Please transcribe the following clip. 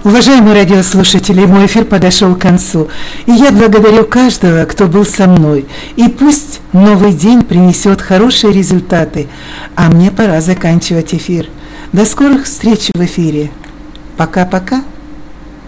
Уважаемые радиослушатели, мой эфир подошел к концу, и я благодарю каждого, кто был со мной. И пусть новый день принесет хорошие результаты, а мне пора заканчивать эфир. До скорых встреч в эфире. Пока-пока.